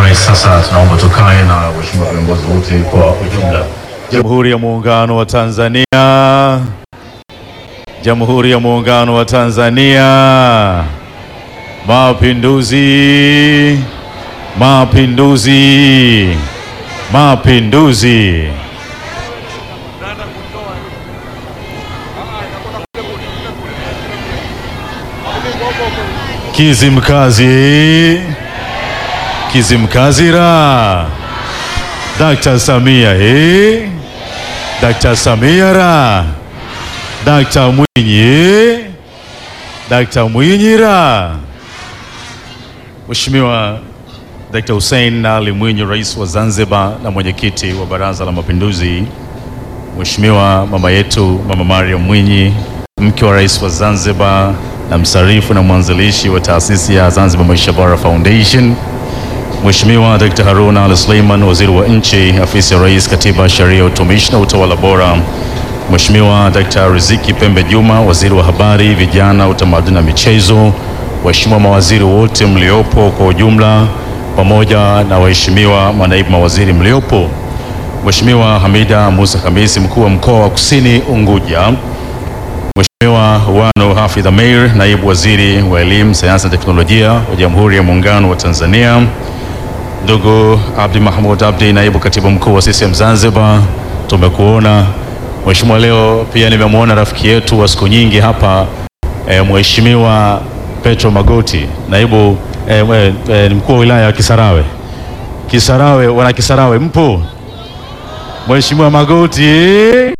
Rais, sasa tunaomba tukae na waheshimiwa viongozi wote kwa ujumla. Jamhuri ya Muungano wa Tanzania. Jamhuri ya Muungano wa Tanzania. Mapinduzi. Mapinduzi. Mapinduzi. Kizimkazi. Kizimkazira. Dr. Samia Dr. Samia ra. Dr. Mwinyi. Dr. Mwinyi ra. Mheshimiwa Dr. Hussein Ali Mwinyi, Rais wa Zanzibar na mwenyekiti wa Baraza la Mapinduzi. Mheshimiwa mama yetu Mama Mariam Mwinyi, mke wa Rais wa Zanzibar na msarifu na mwanzilishi wa taasisi ya Zanzibar Maisha Bora Foundation. Mheshimiwa Dr. Haruna Ali Suleiman, Waziri wa Nchi, Afisi ya Rais, Katiba, Sheria, Utumishi na Utawala Bora. Mheshimiwa Dr. Riziki Pembe Juma, Waziri wa Habari, Vijana, Utamaduni na Michezo. Waheshimiwa mawaziri wote mliopo kwa ujumla, pamoja na waheshimiwa manaibu mawaziri mliopo. Mheshimiwa Hamida Musa Khamisi, Mkuu wa Mkoa wa Kusini Unguja. Mheshimiwa Wanu Hafidh Ameir, Naibu Waziri wa Elimu, Sayansi na Teknolojia wa Jamhuri ya Muungano wa Tanzania. Ndugu Abdi Mahmoud Abdi, Naibu Katibu Mkuu wa CCM Zanzibar, tumekuona. Mheshimiwa, leo pia nimemwona rafiki yetu wa siku nyingi hapa, Mheshimiwa Petro Magoti, Naibu Mkuu wa Wilaya ya Kisarawe. Kisarawe, wana Kisarawe mpo? Mheshimiwa Magoti,